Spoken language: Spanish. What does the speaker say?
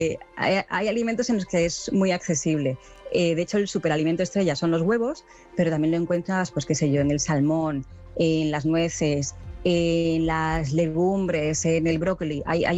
hay alimentos en los que es muy accesible. De hecho, el superalimento estrella son los huevos, pero también lo encuentras, pues qué sé yo, en el salmón, en las nueces, en las legumbres, en el brócoli. Hay